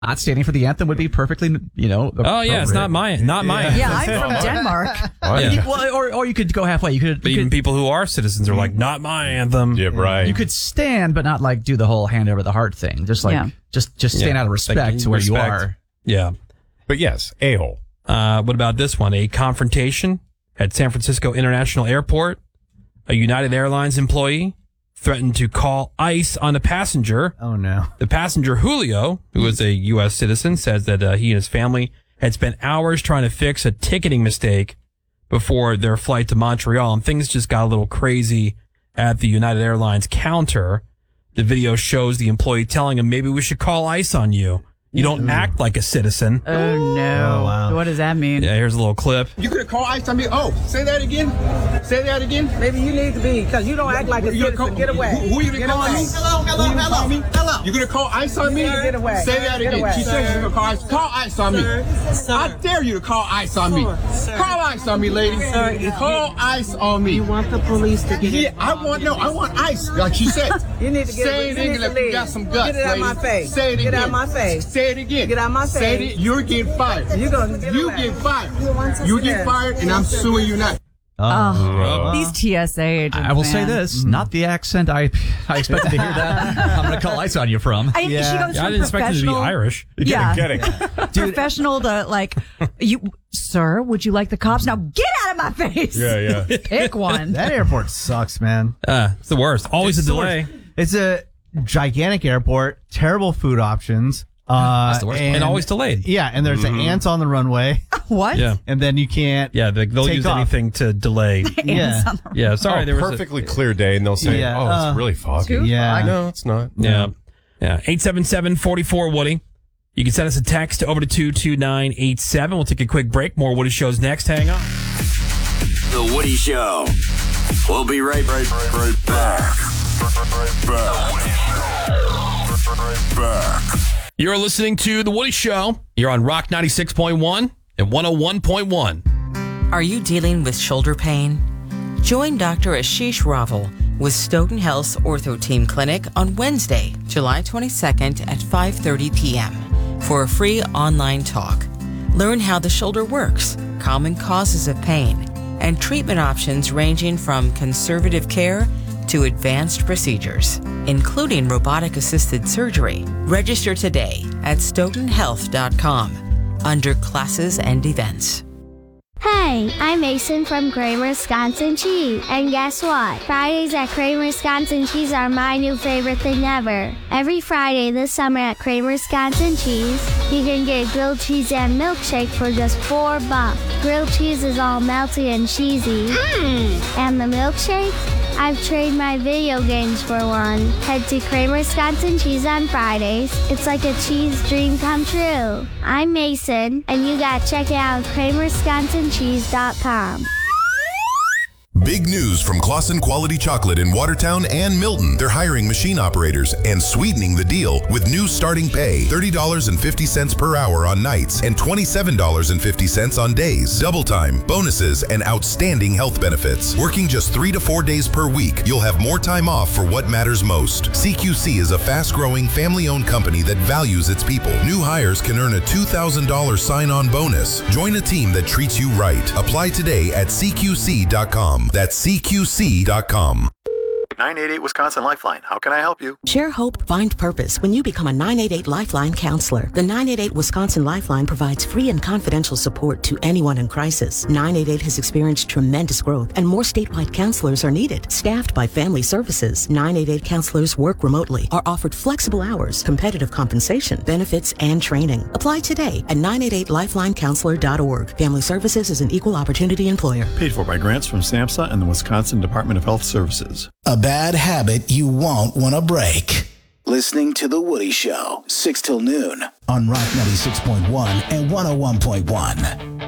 Not standing for the anthem would be perfectly, Oh yeah, it's not mine. Yeah, I'm from Denmark. Well, or you could go halfway. But even people who are citizens are like, not my anthem. Yeah, right. You could stand, but not like do the whole hand over the heart thing. Just like just stand out of respect to where you are. Yeah. But yes, a-hole. What about this one? A confrontation at San Francisco International Airport. A United Airlines employee threatened to call ICE on a passenger. Oh, no. The passenger, Julio, who is a U.S. citizen, says that he and his family had spent hours trying to fix a ticketing mistake before their flight to Montreal, and things just got a little crazy at the United Airlines counter. The video shows the employee telling him, maybe we should call ICE on you. You don't act like a citizen. Oh, no. Oh, wow. What does that mean? Yeah, here's a little clip. You could have called ICE on me. Oh, say that again. Say that again. Maybe you need to be, because you don't act like a citizen. Get away. Who you gonna call me? Hello. You gonna call ICE on me? Get away. Say that again. away. She said she's gonna call ICE. Call ICE on me. I dare you to call ICE on me. Call ICE on me, lady. Call ICE on me. You want the police to get Yeah, I want ICE, like she said. You need to get Say it again like you got some guts, Get it out lady. my face. Say it again. Get out my face. Say it again. Get out my Say face. it. You're getting fired. You get fired. You get fired, and I'm suing you now. These TSA agents. I will say this, not the accent I expected to hear that. I'm going to call ICE on you from. She goes I from didn't expect it to be professional- Irish. Yeah. Kidding. Professional to like, sir, would you like the cops? Now get out of my face. Yeah. Pick one. That airport sucks, man. It's the worst. Always a delay. It's a gigantic airport, terrible food options. That's the worst. And always delayed. Yeah, and there's ants on the runway, What? Yeah. and then you can't. Yeah, they'll Take use off. anything to delay. Yeah. Yeah, sorry. There was Perfectly clear day, and they'll say, Yeah, oh, it's really foggy. Yeah. No, it's not. Yeah. 877-44-WOODY. You can send us a text over to 22987. We'll take a quick break. More Woody Shows next. Hang on. The Woody Show. We'll be right back. You're listening to The Woody Show. You're on Rock 96.1 and 101.1. Are you dealing with shoulder pain? Join Dr. Ashish Raval with Stoughton Health's Ortho Team Clinic on Wednesday, July 22nd at 5:30 p.m. for a free online talk. Learn how the shoulder works, common causes of pain, and treatment options ranging from conservative care to advanced procedures, including robotic-assisted surgery. Register today at stoughtonhealth.com under classes and events. Hey, I'm Mason from Kramer Wisconsin Cheese. And guess what? Fridays at Kramer Wisconsin Cheese are my new favorite thing ever. Every Friday this summer at Kramer Wisconsin Cheese, you can get grilled cheese and milkshake for just $4. Grilled cheese is all melty and cheesy. And the milkshake? I've traded my video games for one. Head to Kramer Wisconsin Cheese on Fridays. It's like a cheese dream come true. I'm Mason, and you gotta check it out at KramerWisconsinCheese.com. Big news from Claussen Quality Chocolate in Watertown and Milton. They're hiring machine operators and sweetening the deal with new starting pay, $30.50 per hour on nights and $27.50 on days. Double time, bonuses, and outstanding health benefits. Working just 3 to 4 days per week, you'll have more time off for what matters most. CQC is a fast-growing, family-owned company that values its people. New hires can earn a $2,000 sign-on bonus. Join a team that treats you right. Apply today at CQC.com. That's CQC.com. 988 Wisconsin Lifeline. How can I help you? Share hope, find purpose when you become a 988 Lifeline counselor. The 988 Wisconsin Lifeline provides free and confidential support to anyone in crisis. 988 has experienced tremendous growth and more statewide counselors are needed. Staffed by Family Services, 988 counselors work remotely, are offered flexible hours, competitive compensation, benefits, and training. Apply today at 988lifelinecounselor.org. Family Services is an equal opportunity employer. Paid for by grants from SAMHSA and the Wisconsin Department of Health Services. A bad habit you won't want to break. Listening to The Woody Show, 6 till noon on Rock 96.1 and 101.1.